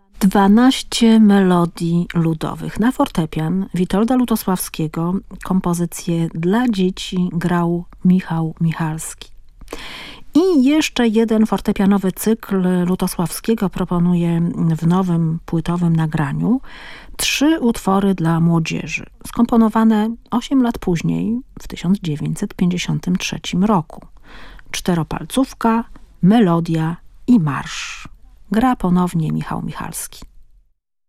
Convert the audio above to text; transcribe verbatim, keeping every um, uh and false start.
dwanaście melodii ludowych. Na fortepian Witolda Lutosławskiego kompozycje dla dzieci grał Michał Michalski. I jeszcze jeden fortepianowy cykl Lutosławskiego proponuję w nowym płytowym nagraniu. Trzy utwory dla młodzieży, skomponowane osiem lat później, w tysiąc dziewięćset pięćdziesiątym trzecim roku. Czteropalcówka, melodia i marsz. Gra ponownie Michał Michalski.